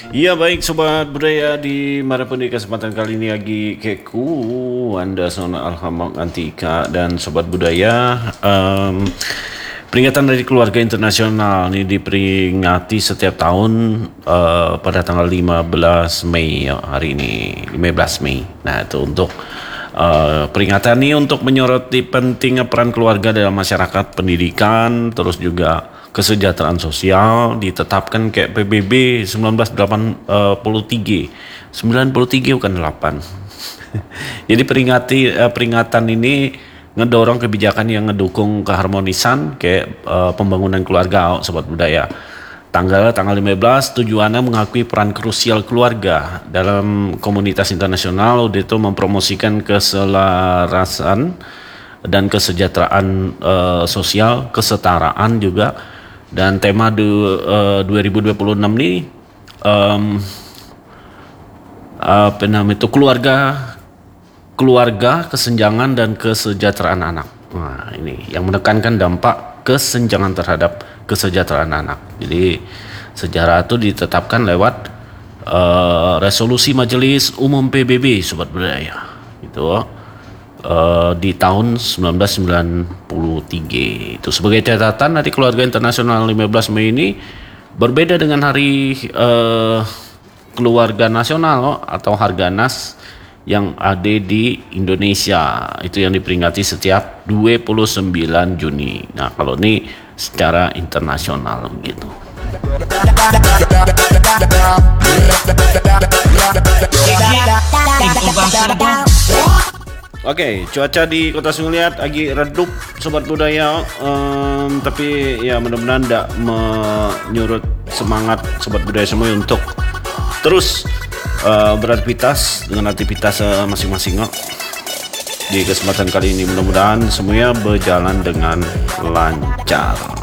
Iya baik sobat budaya di manapun di kesempatan kali ini lagi keku Anda Sona Alhamdulillah Antika dan sobat budaya peringatan dari keluarga internasional ini diperingati setiap tahun pada tanggal 15 Mei ya, hari ini 15 Mei. Nah itu untuk peringatan ini untuk menyoroti pentingnya peran keluarga dalam masyarakat, pendidikan, terus juga kesejahteraan sosial ditetapkan kayak PBB 1993 bukan 8. Jadi peringatan ini ngedorong kebijakan yang ngedukung keharmonisan kayak pembangunan keluarga sobat budaya. Tanggal 15 tujuannya mengakui peran krusial keluarga dalam komunitas internasional itu mempromosikan keselarasan dan kesejahteraan sosial, kesetaraan juga. Dan tema 2026 ini apa namanya itu keluarga, kesenjangan dan kesejahteraan anak. Nah, ini yang menekankan dampak kesenjangan terhadap kesejahteraan anak. Jadi sejarah itu ditetapkan lewat resolusi Majelis Umum PBB sobat budaya. Itu di tahun 1993. Itu sebagai catatan, Hari Keluarga Internasional 15 Mei ini berbeda dengan Hari Keluarga Nasional atau Harganas yang ada di Indonesia. Itu yang diperingati setiap 29 Juni. Nah, kalau ini secara internasional gitu. Oke, cuaca di Kota Suliat lagi redup sobat budaya, tapi ya mudah-mudahan tidak menyurut semangat sobat budaya semua untuk terus beraktivitas dengan aktivitas masing-masing di kesempatan kali ini. Mudah-mudahan semuanya berjalan dengan lancar.